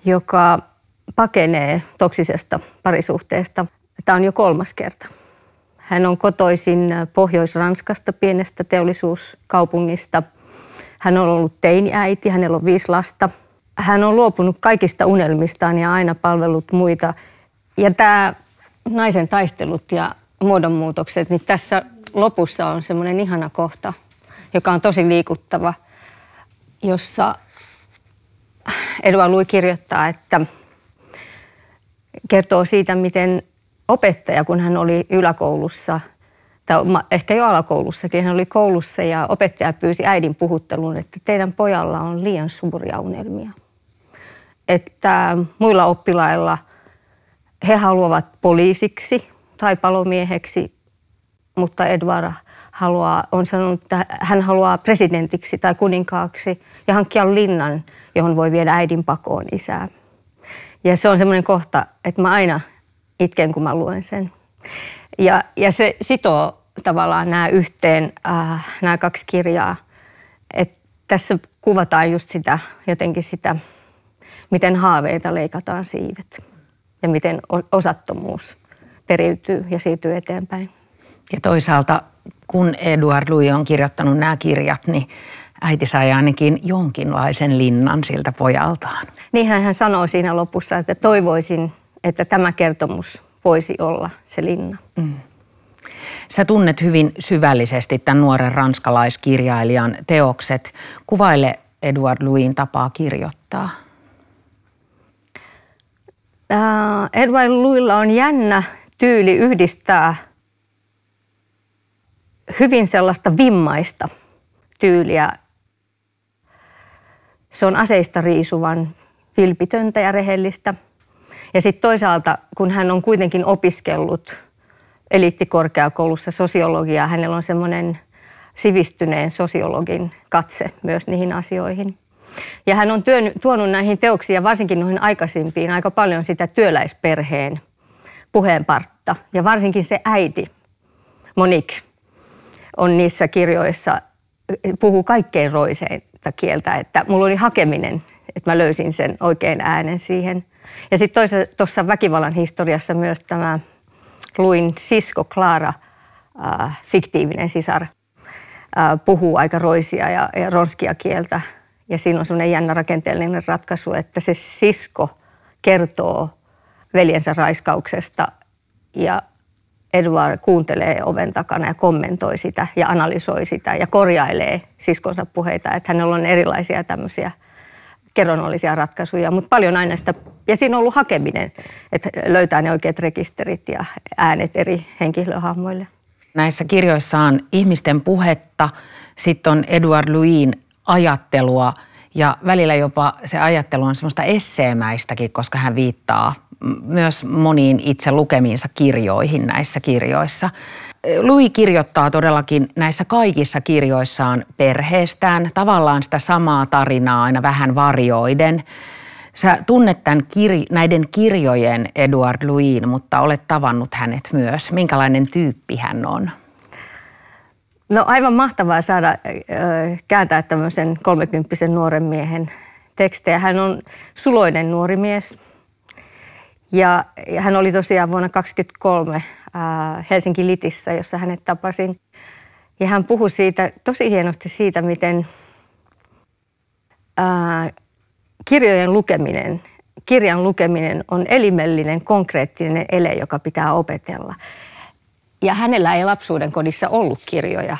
joka pakenee toksisesta parisuhteesta. Tämä on jo 3. kerta. Hän on kotoisin Pohjois-Ranskasta, pienestä teollisuuskaupungista. Hän on ollut teiniäiti, hänellä on 5 lasta. Hän on luopunut kaikista unelmistaan ja aina palvellut muita. Ja tämä naisen taistelut ja muodonmuutokset, niin tässä lopussa on semmoinen ihana kohta, joka on tosi liikuttava, jossa Edouard Louis kirjoittaa, että kertoo siitä, miten opettaja, kun hän oli yläkoulussa, tai ehkä jo alakoulussakin, hän oli koulussa ja opettaja pyysi äidin puhutteluun, että teidän pojalla on liian suuria unelmia. Että muilla oppilailla he haluavat poliisiksi tai palomieheksi, mutta Edouard on sanonut, että hän haluaa presidentiksi tai kuninkaaksi ja hankkia linnan, johon voi viedä äidin pakoon isää. Ja se on semmoinen kohta, että mä aina itken, kun mä luen sen. Ja se sitoo tavallaan nämä yhteen, nämä 2 kirjaa. Et tässä kuvataan just sitä, jotenkin sitä, miten haaveita leikataan siivet ja miten osattomuus periytyy ja siirtyy eteenpäin. Ja toisaalta, kun Edouard Louis on kirjoittanut nämä kirjat, niin äiti sai ainakin jonkinlaisen linnan siltä pojaltaan. Niinhän hän sanoo siinä lopussa, että toivoisin, että tämä kertomus voisi olla se linna. Sä tunnet hyvin syvällisesti tämän nuoren ranskalaiskirjailijan teokset. Kuvaile Edouard Louisin tapaa kirjoittaa. Edouard Louisilla on jännä tyyli yhdistää hyvin sellaista vimmaista tyyliä. Se on aseista riisuvan vilpitöntä ja rehellistä. Ja sitten toisaalta, kun hän on kuitenkin opiskellut eliittikorkeakoulussa sosiologiaa, hänellä on semmoinen sivistyneen sosiologin katse myös niihin asioihin. Ja hän on tuonut näihin teoksiin ja varsinkin noihin aikaisimpiin aika paljon sitä työläisperheen puheenpartta. Ja varsinkin se äiti, Monique, on niissä kirjoissa, puhuu kaikkein roiseinta kieltä, että mulla oli hakeminen, että mä löysin sen oikein äänen siihen. Ja sitten tuossa väkivallan historiassa myös tämä Louisin sisko Clara, fiktiivinen sisar, puhuu aika roisia ja ronskia kieltä. Ja siinä on semmoinen jännä rakenteellinen ratkaisu, että se sisko kertoo veljensä raiskauksesta ja Edouard kuuntelee oven takana ja kommentoi sitä ja analysoi sitä ja korjailee siskonsa puheita, että hänellä on erilaisia tämmöisiä kerronnollisia ratkaisuja, mutta paljon aina sitä, ja siinä on ollut hakeminen, että löytää ne oikeat rekisterit ja äänet eri henkilöhahmoille. Näissä kirjoissa on ihmisten puhetta, sitten on Edouard Louisin ajattelua ja välillä jopa se ajattelu on semmoista esseemäistäkin, koska hän viittaa myös moniin itse lukemiinsa kirjoihin näissä kirjoissa. Louis kirjoittaa todellakin näissä kaikissa kirjoissaan perheestään, tavallaan sitä samaa tarinaa aina vähän varjoiden. Sä tunnet näiden kirjojen Edouard Louisin, mutta olet tavannut hänet myös. Minkälainen tyyppi hän on? No aivan mahtavaa saada kääntää tämmöisen 30-vuotiaan nuoren miehen tekstejä. Hän on suloinen nuori mies ja hän oli tosiaan vuonna 1923 Helsinki Litissä, jossa hänet tapasin. Ja hän puhui siitä, tosi hienosti siitä, miten kirjan lukeminen on elimellinen, konkreettinen ele, joka pitää opetella. Ja hänellä ei lapsuuden kodissa ollut kirjoja.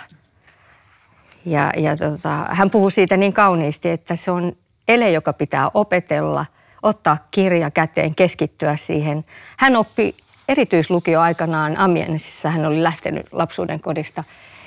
Hän puhui siitä niin kauniisti, että se on ele, joka pitää opetella, ottaa kirja käteen, keskittyä siihen. Hän oppi erityislukio aikanaan Amiensissa, hän oli lähtenyt lapsuuden kodista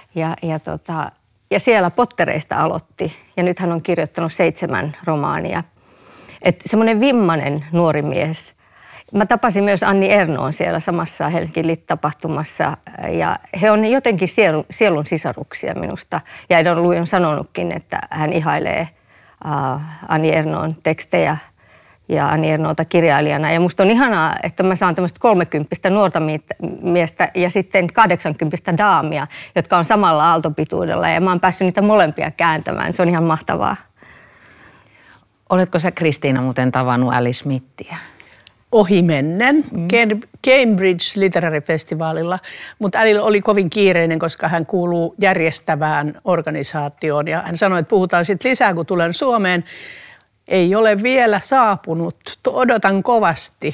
ja siellä Pottereista aloitti ja nyt hän on kirjoittanut 7 romaania. Että semmoinen vimmainen nuori mies. Mä tapasin myös Annie Ernaux'n siellä samassa Helsingin Lit-tapahtumassa ja he on jotenkin sielun sisaruksia minusta. Ja Edouard Louis on sanonutkin, että hän ihailee Annie Ernaux'n tekstejä ja Annie Ernauxta kirjailijana. Ja musta on ihanaa, että mä saan tämmöistä 30 nuorta miestä ja sitten 80 daamia, jotka on samalla aaltopituudella. Ja mä oon päässyt niitä molempia kääntämään. Se on ihan mahtavaa. Oletko sä, Kristiina, muuten tavannut Ali Smithia? Ohimennen Cambridge Literary Festivalilla, mutta Ali oli kovin kiireinen, koska hän kuuluu järjestävään organisaatioon ja hän sanoi, että puhutaan sitten lisää, kun tulen Suomeen. Ei ole vielä saapunut, odotan kovasti.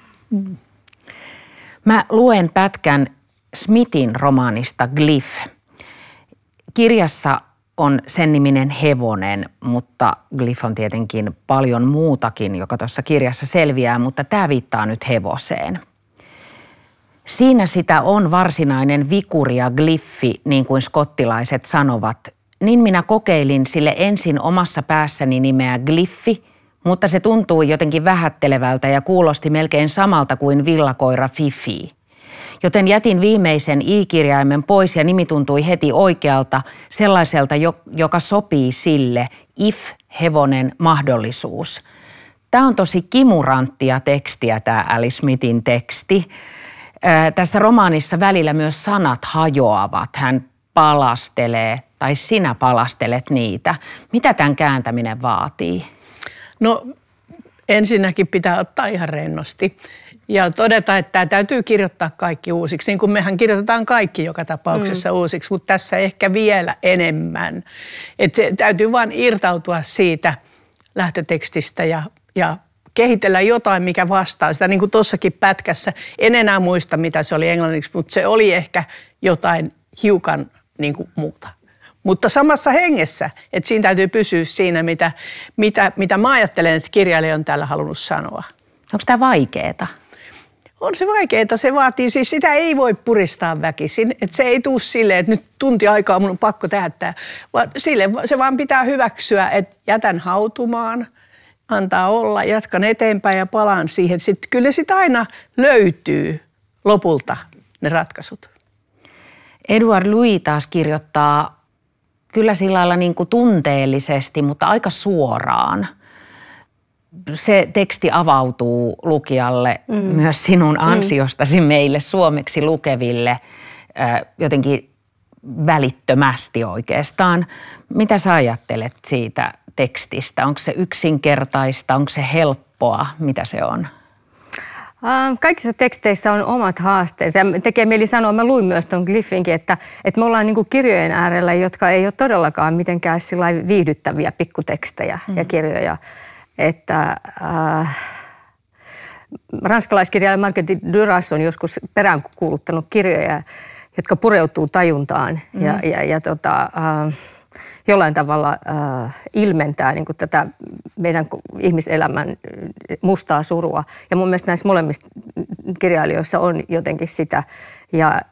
Mä luen pätkän Smithin romaanista Glyph. Kirjassa on sen niminen hevonen, mutta Glyph on tietenkin paljon muutakin, joka tuossa kirjassa selviää, mutta tämä viittaa nyt hevoseen. Siinä sitä on varsinainen vikuri ja glyffi, niin kuin skottilaiset sanovat. Niin minä kokeilin sille ensin omassa päässäni nimeä glyffi, mutta se tuntui jotenkin vähättelevältä ja kuulosti melkein samalta kuin villakoira Fifi. Joten jätin viimeisen i-kirjaimen pois ja nimi tuntui heti oikealta, sellaiselta, joka sopii sille, if, hevonen, mahdollisuus. Tämä on tosi kimuranttia tekstiä, tämä Ali Smithin teksti. Tässä romaanissa välillä myös sanat hajoavat. Hän palastelee, tai sinä palastelet niitä. Mitä tämän kääntäminen vaatii? No ensinnäkin pitää ottaa ihan rennosti ja todeta, että tämä täytyy kirjoittaa kaikki uusiksi. Niin kuin mehän kirjoitetaan kaikki joka tapauksessa uusiksi, mutta tässä ehkä vielä enemmän. Että se täytyy vaan irtautua siitä lähtötekstistä ja kehitellä jotain, mikä vastaa sitä. Niin kuin tuossakin pätkässä, en enää muista mitä se oli englanniksi, mutta se oli ehkä jotain hiukan niin kuin muuta. Mutta samassa hengessä, että siinä täytyy pysyä siinä, mitä mä ajattelen, että kirjailija on täällä halunnut sanoa. Onko tämä vaikeaa? On se vaikeaa. Se vaatii, siis sitä ei voi puristaa väkisin. Että se ei tule silleen, että nyt tunti aikaa mun on pakko täyttää. Vaan se vaan pitää hyväksyä, että jätän hautumaan, antaa olla, jatkan eteenpäin ja palaan siihen. Sitten kyllä ne sitten aina löytyy lopulta ne ratkaisut. Edward Louis taas kirjoittaa kyllä sillä lailla niin kuin tunteellisesti, mutta aika suoraan. Se teksti avautuu lukijalle myös sinun ansiostasi meille suomeksi lukeville jotenkin välittömästi oikeastaan. Mitä sä ajattelet siitä tekstistä? Onko se yksinkertaista, onko se helppoa? Mitä se on? Kaikissa teksteissä on omat haasteensa. Ja tekee mieli sanoa, mä luin myös tuon Glyphinkin, että me ollaan niin kuin kirjojen äärellä, jotka ei ole todellakaan mitenkään viihdyttäviä pikkutekstejä ja kirjoja. Että ranskalaiskirjailija Marguerite Duras on joskus peräänkuuluttanut kirjoja, jotka pureutuu tajuntaan ja jollain tavalla ilmentää niin kuin tätä meidän ihmiselämän mustaa surua. Ja mun mielestä näissä molemmissa kirjailijoissa on jotenkin sitä. Ja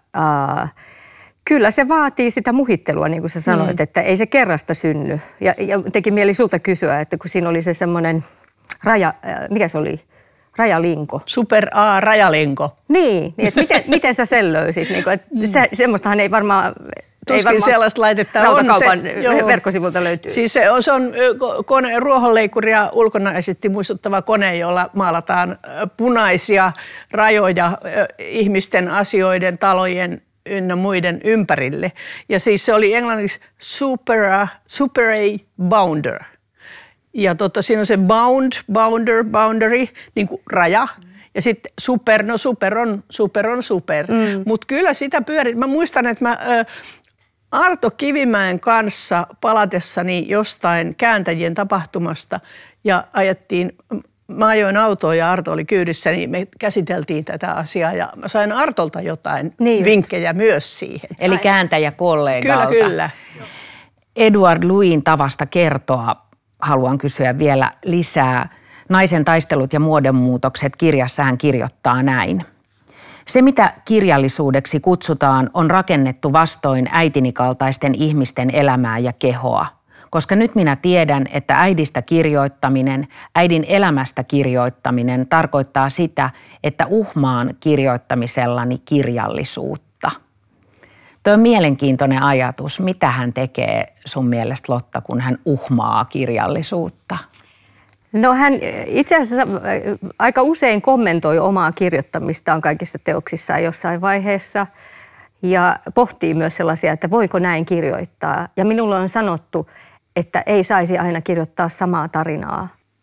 kyllä se vaatii sitä muhittelua, niin kuin sä sanoit, että ei se kerrasta synny. Ja teki mieli sulta kysyä, että kun siinä oli se semmoinen mikä se oli? Rajalinko. Super A-rajalinko. Niin, että miten sä sen löysit? Niin kuin, että semmoistahan ei varmaan... Tuskin sellaista laitetta rautakaupan verkkosivulta löytyy. Siis se on ruohonleikkuria ulkona esitti muistuttava kone, jolla maalataan punaisia rajoja ihmisten, asioiden, talojen ynnä muiden ympärille. Ja siis se oli englanniksi super A bounder. Ja siinä on se boundary, niin kuin raja. Ja sitten super on super. Mutta kyllä sitä mä muistan, että Arto Kivimäen kanssa palatessani jostain kääntäjien tapahtumasta ja mä ajoin autoa ja Arto oli kyydissä, niin me käsiteltiin tätä asiaa ja mä sain Artolta jotain vinkkejä myös siihen. Eli kääntäjäkollegalta. Kyllä. Edward Louisin tavasta kertoa haluan kysyä vielä lisää. Naisen taistelut ja muodonmuutokset -kirjassa hän kirjoittaa näin. Se, mitä kirjallisuudeksi kutsutaan, on rakennettu vastoin äitini kaltaisten ihmisten elämää ja kehoa. Koska nyt minä tiedän, että äidistä kirjoittaminen, äidin elämästä kirjoittaminen tarkoittaa sitä, että uhmaan kirjoittamisellani kirjallisuutta. Tuo on mielenkiintoinen ajatus. Mitä hän tekee sun mielestä, Lotta, kun hän uhmaa kirjallisuutta? No hän itse asiassa aika usein kommentoi omaa kirjoittamistaan kaikissa teoksissaan jossain vaiheessa ja pohtii myös sellaisia, että voiko näin kirjoittaa. Ja minulle on sanottu, että ei saisi aina kirjoittaa samaa tarinaa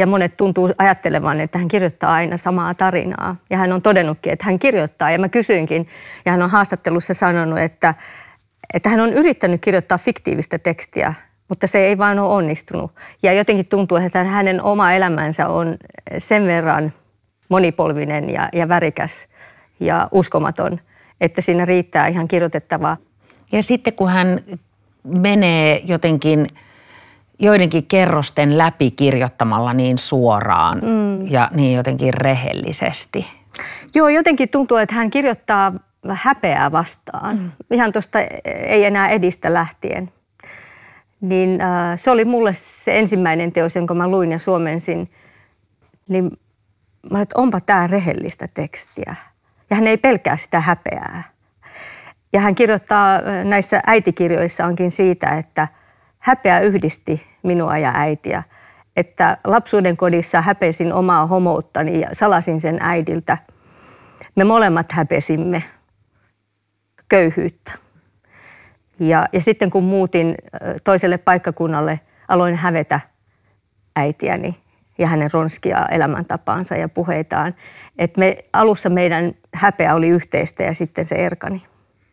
Ja monet tuntuu ajattelevan, että hän kirjoittaa aina samaa tarinaa. Ja hän on todennutkin, että hän kirjoittaa. Ja mä kysyinkin, ja hän on haastattelussa sanonut, että hän on yrittänyt kirjoittaa fiktiivistä tekstiä, mutta se ei vaan ole onnistunut. Ja jotenkin tuntuu, että hänen oma elämänsä on sen verran monipolvinen ja värikäs ja uskomaton, että siinä riittää ihan kirjoitettavaa. Ja sitten kun hän menee jotenkin joidenkin kerrosten läpi kirjoittamalla niin suoraan ja niin jotenkin rehellisesti. Joo, jotenkin tuntuu, että hän kirjoittaa häpeää vastaan. Ihan tuosta ei enää edistä lähtien. Niin se oli mulle se ensimmäinen teos, jonka mä luin ja suomensin. Niin mä olin, että onpa tää rehellistä tekstiä. Ja hän ei pelkää sitä häpeää. Ja hän kirjoittaa näissä äitikirjoissaankin siitä, että häpeä yhdisti minua ja äitiä. Että lapsuuden kodissa häpesin omaa homouttani ja salasin sen äidiltä. Me molemmat häpesimme köyhyyttä. Ja sitten kun muutin toiselle paikkakunnalle, aloin hävetä äitiäni ja hänen ronskia elämäntapaansa ja puheitaan. Että alussa meidän häpeä oli yhteistä ja sitten se erkani.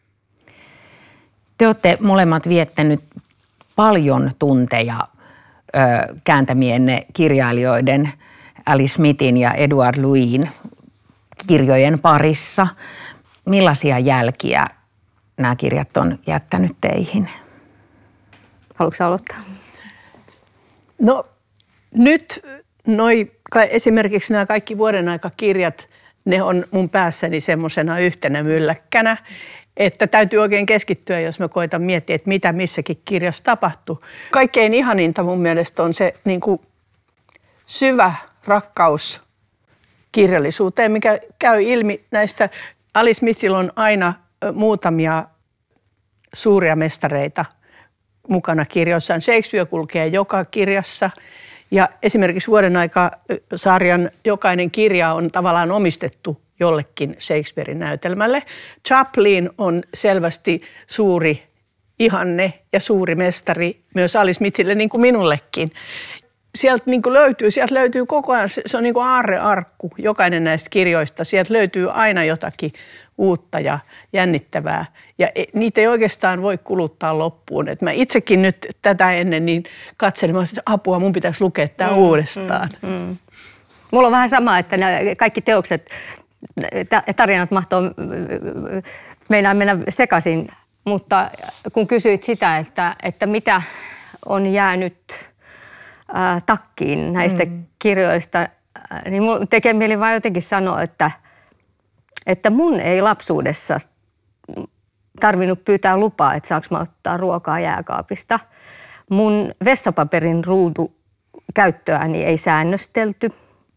Te olette molemmat viettänyt paljon tunteja kääntämienne kirjailijoiden Ali Smithin ja Edward Louin kirjojen parissa. Millaisia jälkiä nämä kirjat on jättänyt teihin? Haluatko aloittaa? No nyt esimerkiksi nämä kaikki vuodenaikakirjat, ne on mun päässäni semmoisena yhtenä mylläkkänä, että täytyy oikein keskittyä, jos mä koitan miettiä, että mitä missäkin kirjassa tapahtuu. Kaikkein ihaninta mun mielestä on se niin kuin syvä rakkaus kirjallisuuteen, mikä käy ilmi näistä. Ali Smithillä on aina muutamia suuria mestareita mukana kirjoissaan. Shakespeare kulkee joka kirjassa ja esimerkiksi Vuodenaika-sarjan jokainen kirja on tavallaan omistettu jollekin Shakespearen näytelmälle. Chaplin on selvästi suuri ihanne ja suuri mestari myös Ali Smithille, niin kuin minullekin. Sieltä löytyy koko ajan, se on niin kuin aarrearkku, jokainen näistä kirjoista. Sieltä löytyy aina jotakin uutta ja jännittävää. Ja niitä ei oikeastaan voi kuluttaa loppuun. Et mä itsekin nyt tätä ennen niin katselin, että apua, mun pitäisi lukea tämä uudestaan. Mulla on vähän sama, että nämä kaikki teokset, tarinat mahtoo meinaa mennä sekaisin. Mutta kun kysyit sitä, että mitä on jäänyt takkiin näistä kirjoista, niin mulla tekee mieli vaan jotenkin sanoa, että mun ei lapsuudessa tarvinnut pyytää lupaa, että saanko mä ottaa ruokaa jääkaapista. Mun vessapaperin ruutukäyttöäni ei säännöstelty.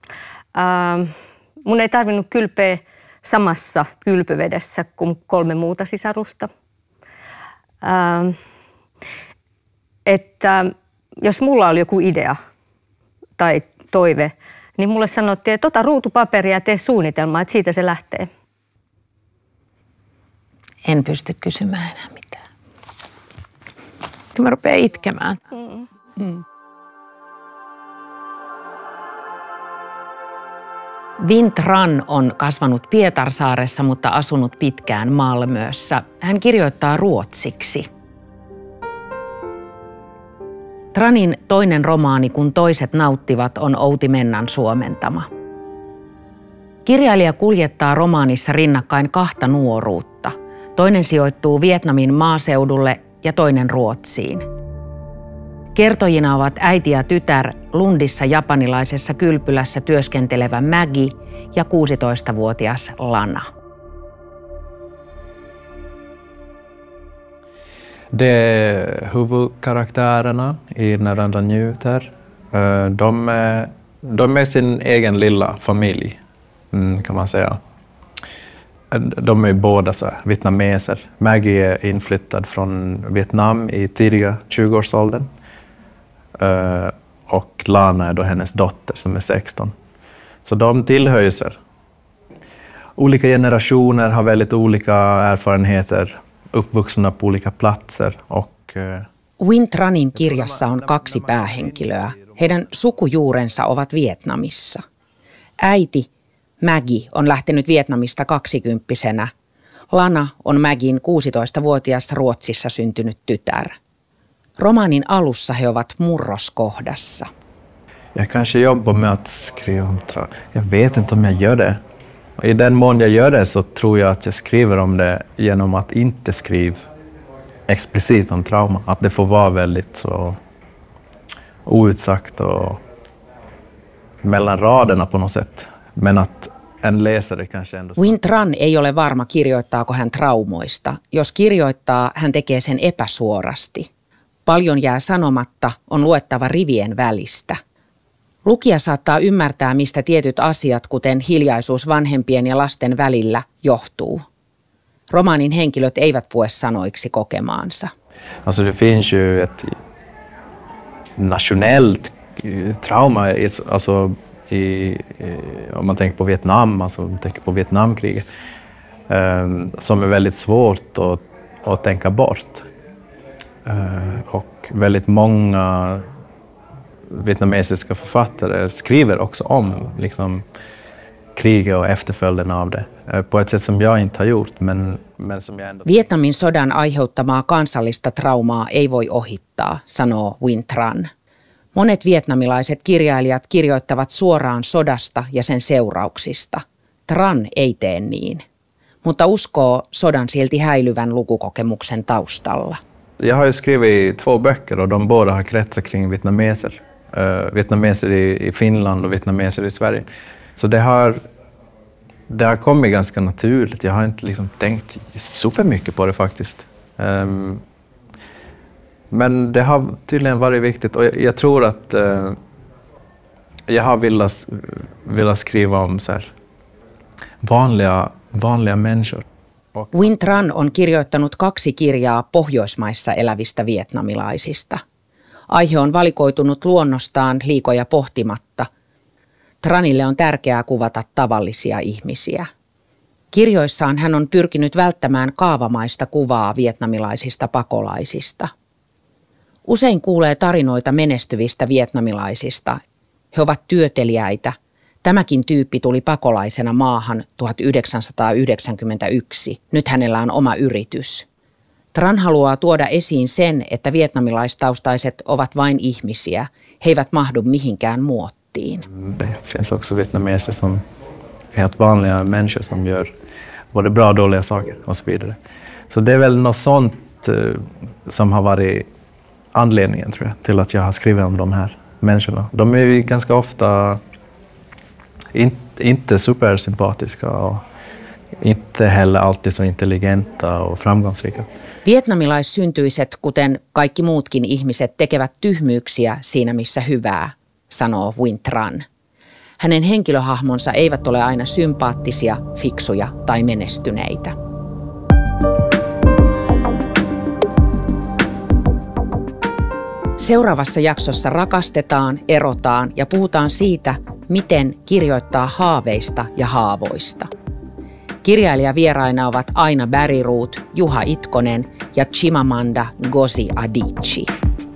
Mun ei tarvinnut kylpeä samassa kylpyvedessä kuin 3 muuta sisarusta. Että jos mulla oli joku idea tai toive, niin mulle sanottiin, että ota ruutupaperia ja tee suunnitelma, että siitä se lähtee. En pysty kysymään enää mitään. Mä rupean itkemään. Vint Tran on kasvanut Pietarsaaressa, mutta asunut pitkään Malmössä. Hän kirjoittaa ruotsiksi. Tranin toinen romaani, Kun toiset nauttivat, on Outi Mennan suomentama. Kirjailija kuljettaa romaanissa rinnakkain 2 nuoruutta. Toinen sijoittuu Vietnamin maaseudulle ja toinen Ruotsiin. Kertojina ovat äiti ja tytär Lundissa japanilaisessa kylpylässä työskentelevä Maggie ja 16-vuotias Lana. Huvudkaraktärerna i När andra njuter, de är sin egen lilla familj, kan man säga. De är båda så vietnameser. Maggie är inflyttad från Vietnam i tidiga 20-årsåldern. Och Lana är då hennes dotter som är 16. Så de tillhör ju så. Olika generationer har väldigt olika erfarenheter, uppvuxna på olika platser. Vint Tranin kirjassa on 2 päähenkilöä. Heidän sukujuurensa ovat Vietnamissa. Äiti Maggie on lähtenyt Vietnamista 20-vuotiaana. Lana on Maggien 16-vuotias Ruotsissa syntynyt tytär. Romaanin alussa he ovat murroskohdassa. Jag kanske jobbar med att skriva om trauma. Jag vet inte om jag gör det. I den mån jag gör det så tror jag att jag skriver om det genom att inte skriva explicit om trauma. Att det får vara väldigt så outsagt och mellan raderna på något sätt. Men att en läsare kanske ändå... Nguyen Tran ei ole varma, kirjoittaako hän traumoista. Jos kirjoittaa, hän tekee sen epäsuorasti. Paljon jää sanomatta, on luettava rivien välistä. Lukija saattaa ymmärtää, mistä tietyt asiat, kuten hiljaisuus vanhempien ja lasten välillä, johtuu. Romaanin henkilöt eivät pue sanoiksi kokemaansa. Alltså det finns ju ett nationellt trauma, alltså om man tänker på Vietnam, alltså om man tänker på Vietnamkriget, som är väldigt svårt att tänka bort. Och väldigt många vietnamesiska författare skriver också om liksom, kriget och efterföljderna av det. På ett sätt som jag inte har gjort, men som jag ändå... Vietnamin sodan aiheuttamaa kansallista traumaa ei voi ohittaa, sanoo Nguyen Tran. Monet vietnamilaiset kirjailijat kirjoittavat suoraan sodasta ja sen seurauksista. Tran ei tee niin, mutta uskoo sodan silti häilyvän lukukokemuksen taustalla. Jag har ju skrivit 2 böcker och de båda har kretsat kring vietnameser. Vietnameser i Finland och vietnameser i Sverige. Så det har kommit ganska naturligt. Jag har inte liksom tänkt supermycket på det faktiskt. Men det har tydligen varit viktigt och jag tror att jag har velat skriva om så här vanliga människor. Nguyen Tran on kirjoittanut 2 kirjaa Pohjoismaissa elävistä vietnamilaisista. Aihe on valikoitunut luonnostaan liikoja pohtimatta. Tranille on tärkeää kuvata tavallisia ihmisiä. Kirjoissaan hän on pyrkinyt välttämään kaavamaista kuvaa vietnamilaisista pakolaisista. Usein kuulee tarinoita menestyvistä vietnamilaisista. He ovat työteliäitä. Tämäkin tyyppi tuli pakolaisena maahan 1991. Nyt hänellä on oma yritys. Tran haluaa tuoda esiin sen, että vietnamilaistaustaiset ovat vain ihmisiä. He eivät mahdu mihinkään muottiin. Det finns också vietnameser som är helt vanliga människor som gör både bra och dåliga saker och så vidare. Så det är väl något sånt som har varit anledningen, tror jag, till att jag har skrivit om de här människorna. De är ju ganska ofta inte supersympatiska och inte heller alltid så intelligenta och framgångsrika. Vietnamilaissyntyaiset, kuten kaikki muutkin ihmiset, tekevät tyhmyyksiä siinä missä hyvää, sanoo Nguyen Tran. Hänen henkilöhahmonsa eivät ole aina sympaattisia, fiksuja tai menestyneitä. Seuraavassa jaksossa rakastetaan, erotaan ja puhutaan siitä, miten kirjoittaa haaveista ja haavoista. Kirjailijavieraina ovat Aina Bergroth, Juha Itkonen ja Chimamanda Ngozi Adichie.